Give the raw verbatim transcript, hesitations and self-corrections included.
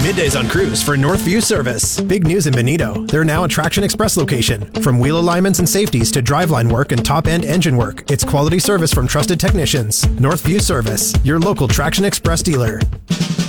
Middays on Cruise for Northview Service. Big news in Bonito. They're now a Traction Express location. From wheel alignments and safeties to driveline work and top-end engine work, it's quality service from trusted technicians. Northview Service, your local Traction Express dealer.